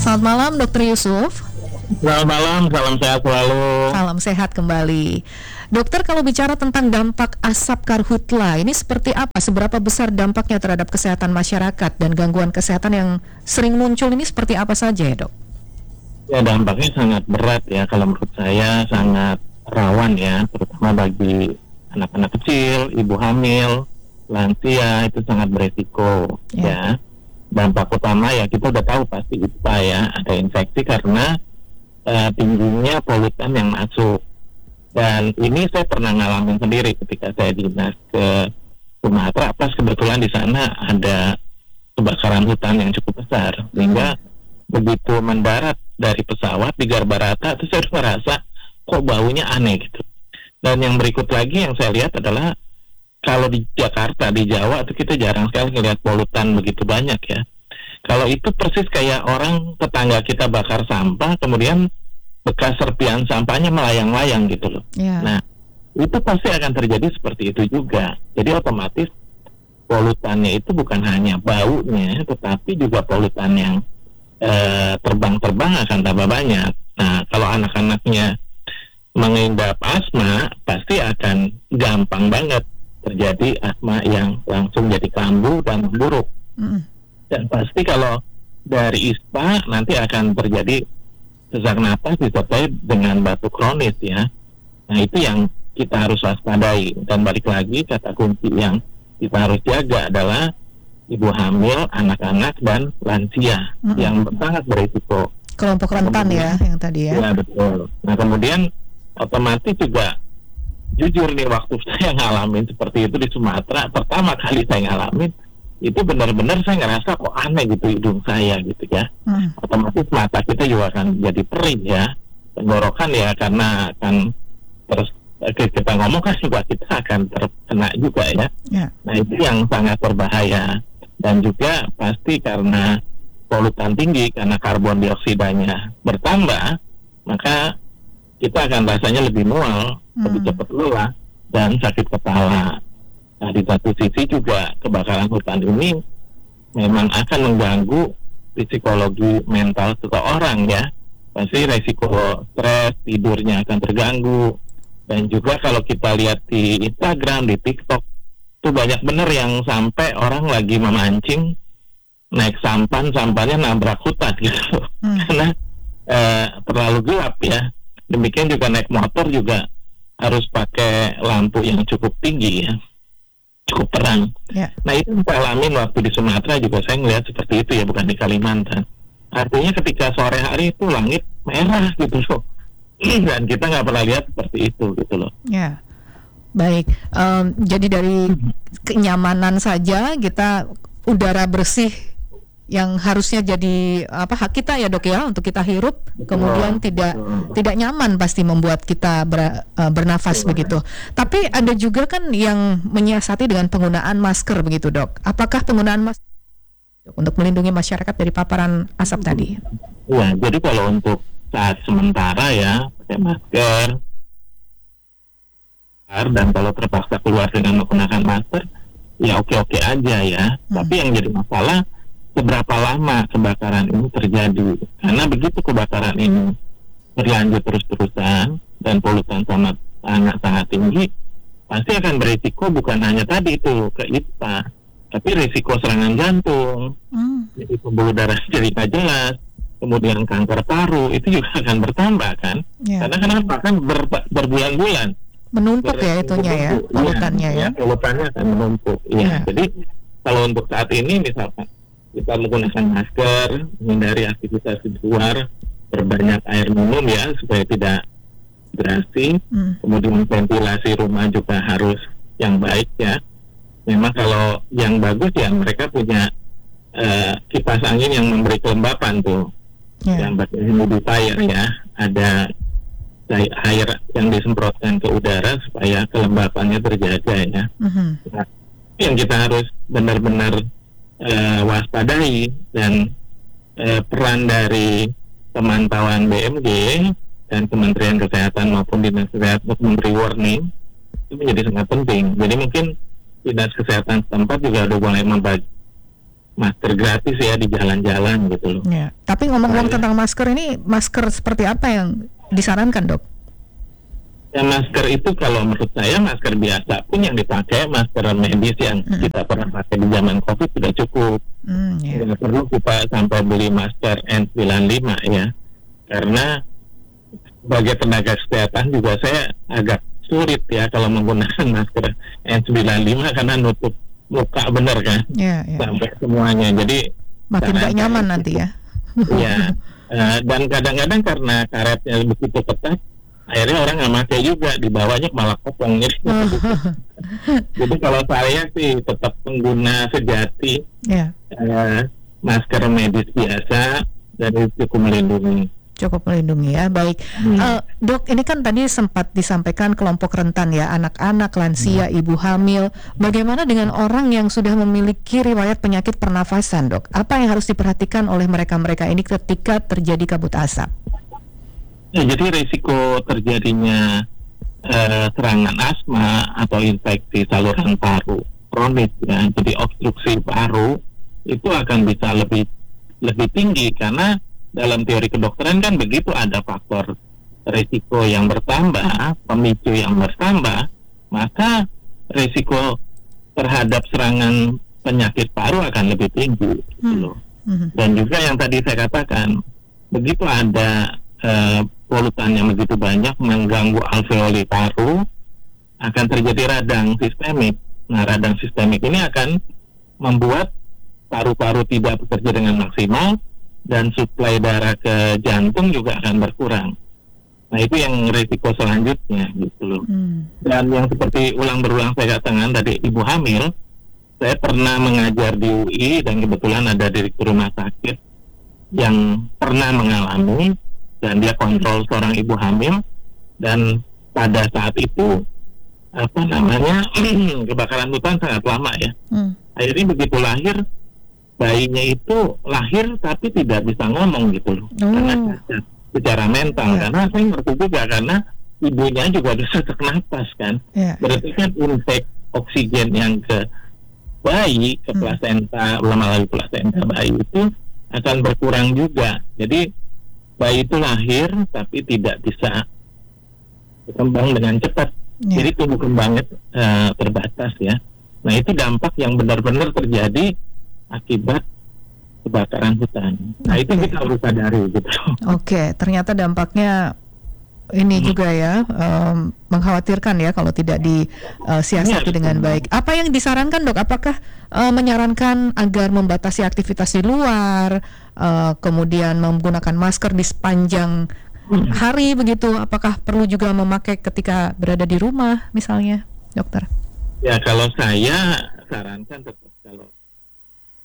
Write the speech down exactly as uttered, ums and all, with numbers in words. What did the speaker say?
Selamat malam Dokter Yusuf. Selamat malam, salam sehat selalu. Salam sehat kembali. Dokter, kalau bicara tentang dampak asap karhutla, ini seperti apa? Seberapa besar dampaknya terhadap kesehatan masyarakat dan gangguan kesehatan yang sering muncul ini seperti apa saja ya, Dok? Ya, dampaknya sangat berat ya, kalau menurut saya sangat rawan ya, terutama bagi anak-anak kecil, ibu hamil, lansia, itu sangat beresiko ya. ya. Dampak utama ya kita udah tahu pasti I P A ya, ada infeksi karena uh, tingginya polutan yang masuk. Dan ini saya pernah ngalamin sendiri ketika saya dinas ke Sumatera, pas kebetulan di sana ada kebakaran hutan yang cukup besar, sehingga hmm. begitu mendarat dari pesawat di Garbarata, itu saya merasa kok baunya aneh gitu. Dan yang berikut lagi yang saya lihat adalah kalau di Jakarta, di Jawa itu kita jarang sekali ngelihat polutan begitu banyak ya. Kalau itu persis kayak orang tetangga kita bakar sampah, kemudian bekas serpian sampahnya melayang-layang gitu loh. Yeah. Nah, itu pasti akan terjadi seperti itu juga. Jadi otomatis polutannya itu bukan hanya baunya, tetapi juga polutan yang eh, terbang-terbang akan tambah banyak. Nah, kalau anak-anaknya mengidap asma, pasti akan gampang banget terjadi asma yang langsung jadi kambuh dan memburuk. Mm. Dan pasti kalau dari I S P A nanti akan terjadi sesak napas disertai dengan batuk kronis ya. Nah, itu yang kita harus waspadai. Dan balik lagi, kata kunci yang kita harus jaga adalah ibu hamil, anak-anak, dan lansia mm. yang sangat berisiko. Kelompok rentan ya, yang tadi ya. Ya, betul. Nah, kemudian otomatis juga jujur nih, waktu saya ngalamin seperti itu di Sumatera, pertama kali saya ngalamin itu benar-benar saya ngerasa kok aneh gitu hidung saya gitu ya. Hmm. Otomatis mata kita juga akan jadi perih ya, tenggorokan ya, karena akan terus kita ngomong kan juga kita akan terkena juga ya. Yeah. Nah, itu yang sangat berbahaya. Dan juga pasti karena polutan tinggi, karena karbon dioksidanya bertambah, maka kita akan rasanya lebih mual, hmm. lebih cepat lelah, dan sakit kepala. Nah, di satu sisi juga kebakaran hutan ini memang akan mengganggu psikologi mental seseorang ya. Pasti resiko stres, tidurnya akan terganggu. Dan juga kalau kita lihat di Instagram, di TikTok, itu banyak bener yang sampai orang lagi memancing, naik sampan, sampannya nabrak hutan gitu. Hmm. Karena eh, terlalu gelap ya. Demikian juga naik motor juga harus pakai lampu yang cukup tinggi ya, cukup terang. Yeah. Nah, itu saya alamin waktu di Sumatera juga, saya ngelihat seperti itu ya, bukan di Kalimantan. Artinya ketika sore hari itu langit merah gitu loh, dan kita nggak pernah lihat seperti itu gitu loh. Ya, yeah. Baik. Um, jadi dari kenyamanan saja kita udara bersih yang harusnya jadi apa hak kita ya, Dok ya, untuk kita hirup, kemudian tidak tidak nyaman pasti membuat kita ber, uh, bernafas begitu. Tapi ada juga kan yang menyiasati dengan penggunaan masker begitu, Dok. Apakah penggunaan masker untuk melindungi masyarakat dari paparan asap tadi? Ya, jadi kalau untuk saat sementara ya pakai masker, dan kalau terpaksa keluar dengan menggunakan masker, ya oke-oke aja ya. Hmm. Tapi yang jadi masalah seberapa lama kebakaran ini terjadi. Karena begitu kebakaran ini berlanjut terus-terusan dan polutan sangat sangat tinggi, pasti akan berisiko bukan hanya tadi itu ke I S P A, tapi risiko serangan jantung, hmm. jadi pembuluh darah jadi nggak jelas, kemudian kanker paru itu juga akan bertambah kan. Yeah. Karena kenapa kan ber, berbulan-bulan menumpuk ber, ya itunya ya, polutannya ya, ya. Polutannya akan menumpuk. Iya. Yeah. Jadi kalau untuk saat ini misalkan kita menggunakan masker, menghindari aktivitas di luar, berbanyak air minum ya supaya tidak dehidrasi. Hmm. Kemudian ventilasi rumah juga harus yang baik ya. Memang kalau yang bagus ya mereka punya uh, kipas angin yang memberi kelembapan tuh, yeah. yang humidifier ya. Ada air yang disemprotkan ke udara supaya kelembapannya terjaga ya. Hmm. Nah, yang kita harus benar-benar Uh, waspadai dan uh, peran dari pemantauan B M G dan Kementerian Kesehatan maupun Dinas Kesehatan untuk memberi warning itu menjadi sangat penting. Jadi mungkin Dinas Kesehatan setempat juga sudah mulai membagi masker gratis ya di jalan-jalan gitu loh. Ya. Tapi ngomong-ngomong Nah, tentang masker ini, masker seperti apa yang disarankan, Dok? ya masker itu kalau menurut saya masker biasa pun yang dipakai, masker medis yang Mm. kita pernah pakai di zaman COVID sudah cukup. Hmm, ya. Tidak perlu kita sampai beli masker N sembilan puluh lima ya. Karena sebagai tenaga kesehatan juga saya agak sulit ya kalau menggunakan masker N sembilan puluh lima karena nutup muka bener kan Ya, ya. sampai semuanya. Jadi Makin Karena- gak nyaman nanti ya. ya eh, dan kadang-kadang karena karetnya begitu ketat, akhirnya orang nggak pakai juga, dibawanya malah kopong. Jadi, jadi kalau saya sih tetap pengguna sejati Ya, eh, masker medis biasa dan itu cukup melindungi. cukup melindungi ya. Baik. Hmm. Eh, Dok, ini kan tadi sempat disampaikan kelompok rentan ya, anak-anak, lansia, ibu hamil. Bagaimana dengan orang yang sudah memiliki riwayat penyakit pernafasan, Dok? Apa yang harus diperhatikan oleh mereka-mereka ini ketika terjadi kabut asap? Ya, jadi risiko terjadinya eh, serangan asma atau infeksi saluran paru kronis ya, jadi obstruksi paru itu akan bisa lebih lebih tinggi karena dalam teori kedokteran kan begitu, ada faktor risiko yang bertambah, pemicu yang bertambah, maka risiko terhadap serangan penyakit paru akan lebih tinggi gitu Hmm. loh. Mhm. Dan juga yang tadi saya katakan, begitu ada eh, polutan yang begitu banyak mengganggu alveoli paru, akan terjadi radang sistemik. Nah, radang sistemik ini akan membuat paru-paru tidak bekerja dengan maksimal dan suplai darah ke jantung juga akan berkurang. Nah, itu yang risiko selanjutnya gitu loh. Hmm. Dan yang seperti ulang berulang saya katakan tadi, ibu hamil, saya pernah mengajar di U I dan kebetulan ada direktur rumah sakit yang pernah mengalami, dan dia kontrol seorang ibu hamil, dan pada saat itu apa namanya kebakaran hutan sangat lama ya. Hmm. Akhirnya begitu lahir, bayinya itu lahir tapi tidak bisa ngomong gitu loh, Oh. karena cacat secara mental. Ya. Karena saya ngerti juga karena ibunya juga bisa sesak napas kan. Ya. Berarti kan intake oksigen yang ke bayi, ke Hmm. plasenta, melalui plasenta bayi itu akan berkurang juga. Jadi bayi itu lahir tapi tidak bisa berkembang dengan cepat. Ya. Jadi tumbuh kembangnya eh, terbatas ya. Nah, itu dampak yang benar-benar terjadi akibat kebakaran hutan. Nah, itu Oke. kita harus sadari gitu. Oke, ternyata dampaknya ini Hmm. juga ya em, mengkhawatirkan ya kalau tidak disiasati Iya, dengan betul. baik. Apa yang disarankan, Dok? Apakah eh, menyarankan agar membatasi aktivitas di luar, eh, kemudian menggunakan masker di sepanjang Hmm. hari begitu? Apakah perlu juga memakai ketika berada di rumah misalnya, Dokter? Ya, kalau saya sarankan tetap